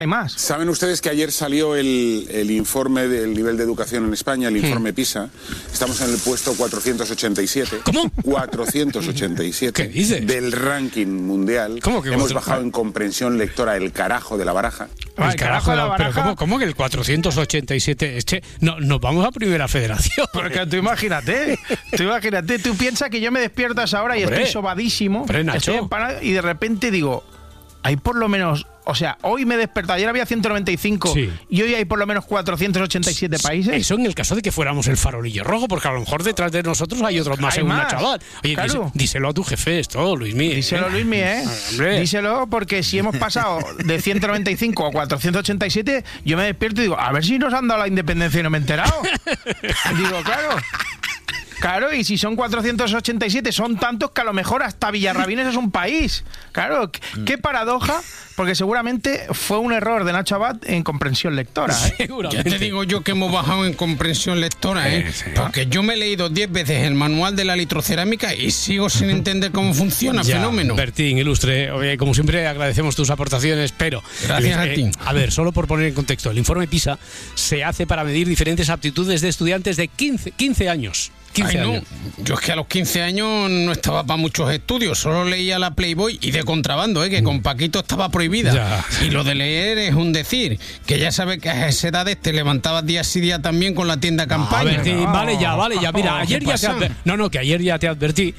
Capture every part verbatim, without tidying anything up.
hay más. ¿Saben ustedes que ayer salió el, el informe del nivel de educación en España, el informe PISA? Estamos en el puesto cuatrocientos ochenta y siete. ¿Cómo? cuatrocientos ochenta y siete. ¿Qué dices? Del ranking mundial. ¿Cómo que hemos cuatro... bajado en comprensión lectora el carajo de la baraja? El, el carajo de la baraja. Pero ¿cómo, cómo que el cuatrocientos ochenta y siete? Es que no, nos vamos a Primera Federación. Porque tú imagínate, tú imagínate, tú piensas que yo me despierto a esa hora y Hombre, estoy sobadísimo, hombre, Nacho. estoy empanado, y de repente digo, hay por lo menos, o sea, hoy me he despertado, ayer había ciento noventa y cinco, sí, y hoy hay por lo menos cuatrocientos ochenta y siete países. Eso en el caso de que fuéramos el farolillo rojo, porque a lo mejor detrás de nosotros hay otros más Hay en una, más, chaval. Oye, claro. díselo, díselo a tu jefe esto, Luismi. Díselo, ¿eh? Luismi, ¿eh? Hombre. Díselo, porque si hemos pasado de ciento noventa y cinco a cuatrocientos ochenta y siete, yo me despierto y digo, a ver si nos han dado la independencia y no me he enterado. Digo, claro. Claro, y si son cuatrocientos ochenta y siete, son tantos que a lo mejor hasta Villarrabines es un país. Claro, qué paradoja, porque seguramente fue un error de Nacho Abad en comprensión lectora, ¿eh? Ya te digo yo que hemos bajado en comprensión lectora, ¿eh? Eh, sí, Porque yo me he leído diez veces el manual de la litrocerámica y sigo sin entender cómo funciona, Ya, fenómeno. Bertín, ilustre, oye, como siempre agradecemos tus aportaciones, pero... Gracias eh, a ti. A ver, solo por poner en contexto, el informe PISA se hace para medir diferentes aptitudes de estudiantes de quince, quince años. quince Ay, no. años. Yo es que a los quince años no estaba para muchos estudios, solo leía la Playboy y de contrabando, ¿eh? Que con Paquito estaba prohibida. Ya. Y lo de leer es un decir, que ya sabes que a esa edad te levantabas día sí día también con la tienda A campaña. ver, No. vale ya, vale ya. Mira, ¿Qué ayer ya te pasa? advertí. No, no, que ayer ya te advertí.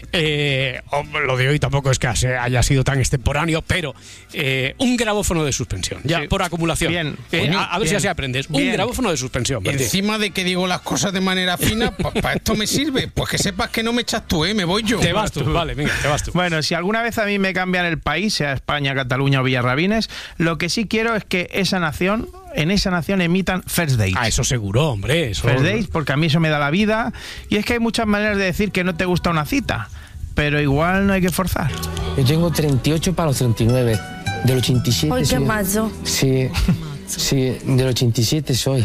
Eh, oh, lo de hoy tampoco es que haya sido tan extemporáneo, pero eh, un grabófono de suspensión, ya Sí. por acumulación. Bien. Eh, Coño, a, a ver si bien. así aprendes. Un Bien. grabófono de suspensión, Bertín. Encima de que digo las cosas de manera fina, pues para esto me sirve. Pues que sepas que no me echas tú, ¿eh? Me voy yo. Te vas tú, vale, venga, te vas tú. Bueno, si alguna vez a mí me cambian el país, sea España, Cataluña o Villarrabines, lo que sí quiero es que esa nación, en esa nación emitan First Dates. Ah, eso seguro, hombre. Eso... First Dates, porque a mí eso me da la vida. Y es que hay muchas maneras de decir que no te gusta una cita, pero igual no hay que forzar. Yo tengo treinta y ocho para los treinta y nueve. Del ochenta y siete Hoy qué soy. mayo. Sí, sí, del ochenta y siete soy.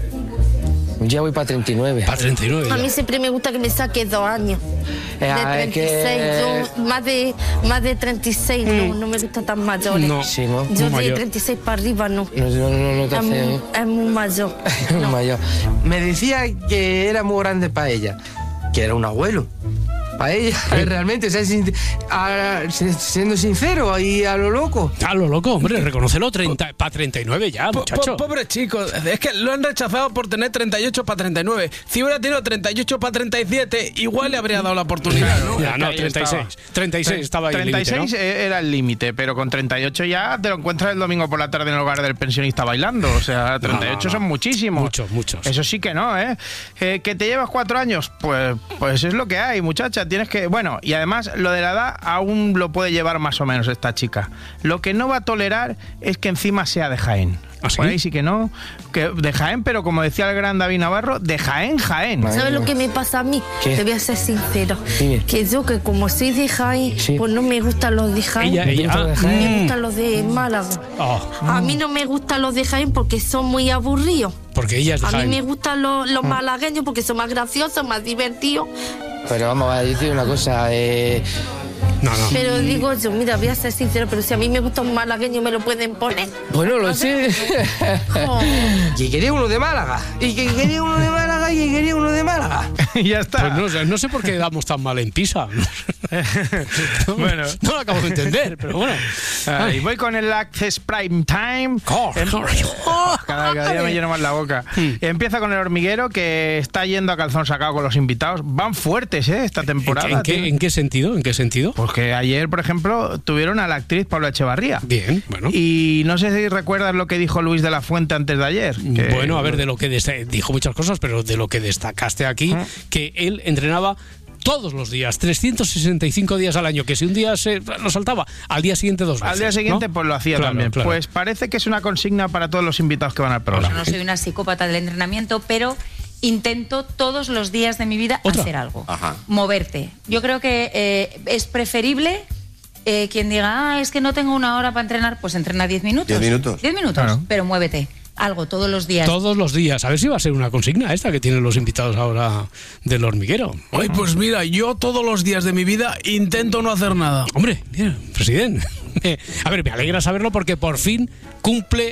Ya voy para treinta y nueve. Para treinta y nueve. A ya. mí siempre me gusta que me saque dos años. Eh, De ah, es treinta y seis, que- yo más de, más de treinta y seis no, no me gustan tan mayores. No. Sí, ¿no? Yo muy de mayor. treinta y seis para arriba no. No, no, no, no te Es hace... muy, es muy mayor. No. Mayor. Me decía que era muy grande para ella, que era un abuelo. Para ella, realmente, o sea, sin- a- siendo sincero y a lo loco. A lo loco, hombre, reconócelo, treinta, para treinta y nueve ya, Po- muchacho. po- Pobre chico, es que lo han rechazado por tener treinta y ocho para treinta y nueve. Si hubiera tenido treinta y ocho para treinta y siete, igual le habría dado la oportunidad, ¿no? Ya, no, Ahí treinta y seis. estaba. treinta y seis estaba ahí el treinta y seis límite, ¿no? era el límite, pero con treinta y ocho ya te lo encuentras el domingo por la tarde en el hogar del pensionista bailando. O sea, treinta y ocho No, no, no. son muchísimos. Muchos, muchos. Eso sí que no, ¿eh? Eh, ¿Que te llevas cuatro años? Pues, pues es lo que hay, muchacha. Tienes que... Bueno, y además lo de la edad aún lo puede llevar más o menos esta chica. Lo que no va a tolerar es que encima sea de Jaén. ¿Ah, sí? Por ahí sí que no. Que de Jaén, pero como decía el gran David Navarro, de Jaén, Jaén. Madre ¿Sabes lo mía. que me pasa a mí? ¿Qué? Te voy a ser sincero. Dime. Que yo, que como soy de Jaén, Sí. pues no me gustan los de Jaén. Ella, ella. gusta ah, de Jaén? Me mm. gustan los de Málaga. Oh, A mí no me gustan los de Jaén porque son muy aburridos. porque ella es de A mí Jaén. me gustan los, los malagueños porque son más graciosos, más divertidos. Pero vamos a decir una cosa, eh... No, no. Pero digo yo, mira, voy a ser sincero, pero si a mí me gusta un malagueño, me lo pueden poner. Bueno, lo sé. Joder. Que quería uno de Málaga. Y que quería uno de Málaga y que quería uno de Málaga. Y ya está. Pues no, sé- no sé por qué damos tan mal en Pisa. No, Bueno. no lo acabo de entender, pero bueno. Ah, y voy con el Access Prime Time. Oh, Em- oh. Cada, cada día me lleno más la boca. Empieza con el hormiguero, que está yendo a calzón sacado con los invitados. Van fuertes, ¿eh? Esta ¿En, temporada. qué, en qué- tío. en qué sentido? ¿En qué sentido? Pues que ayer, por ejemplo, tuvieron a la actriz Paula Echevarría. Bien, bueno. Y no sé si recuerdas lo que dijo Luis de la Fuente antes de ayer. que- Bueno, a ver, de lo que desta- dijo muchas cosas, pero de lo que destacaste aquí, que él entrenaba todos los días, trescientos sesenta y cinco días al año, que si un día se lo saltaba, al día siguiente dos veces. Al día siguiente, ¿no? pues lo hacía Claro, también. claro. Pues parece que es una consigna para todos los invitados que van al programa. No soy una psicópata del entrenamiento, pero intento todos los días de mi vida ¿Otra? hacer algo. Ajá. Moverte. Yo creo que eh, es preferible eh, quien diga, ah, es que no tengo una hora para entrenar, pues entrena diez minutos. Diez minutos. Diez minutos, Claro. pero muévete. Algo todos los días. Todos los días. A ver si va a ser una consigna esta que tienen los invitados ahora del hormiguero. Ay, pues mira, yo todos los días de mi vida intento no hacer nada. Hombre, mira, presidente. a ver, me alegra saberlo porque por fin cumple